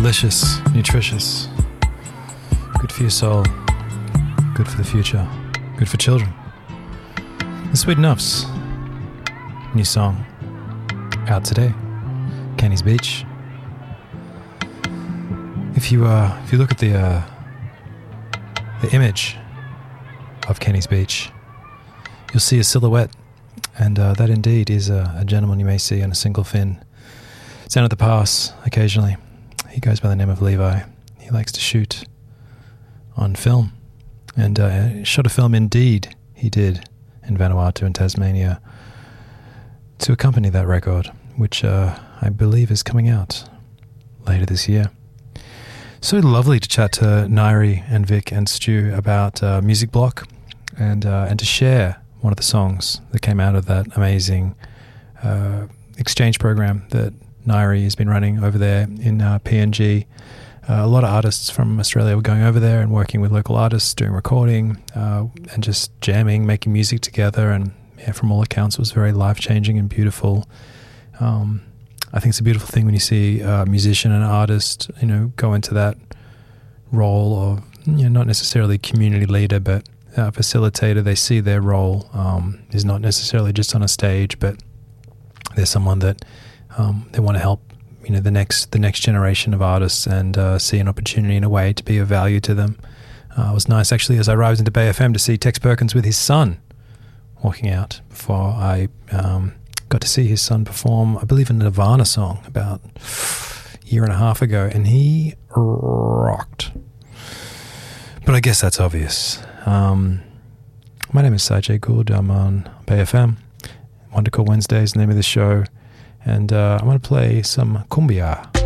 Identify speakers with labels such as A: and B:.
A: delicious, nutritious, good for your soul, good for the future, good for children. The Sweet Enoughs, new song, out today, Kenny's Beach. If you look at the image of Kenny's Beach, you'll see a silhouette, and that indeed is a gentleman you may see on a single fin down at the pass occasionally. He goes by the name of Levi. He likes to shoot on film, and shot a film indeed he did in Vanuatu and Tasmania to accompany that record, which I believe is coming out later this year. So lovely to chat to Nairi and Vic and Stu about Music Block, and to share one of the songs that came out of that amazing exchange program that Nairi has been running over there in PNG. A lot of artists from Australia were going over there and working with local artists, doing recording and just jamming, making music together. And yeah, from all accounts, it was very life-changing and beautiful. I think it's a beautiful thing when you see a musician and artist, go into that role of, not necessarily community leader, but facilitator. They see their role is not necessarily just on a stage, but there's someone that they want to help, the next generation of artists, and see an opportunity in a way to be of value to them. It was nice, actually, as I arrived into Bay FM to see Tex Perkins with his son walking out before I got to see his son perform, I believe, a Nirvana song about a year and a half ago, and he rocked. But I guess that's obvious. My name is Sajay Gould. I'm on Bay FM. Wonder Call Wednesday is the name of the show. And I want to play some cumbia.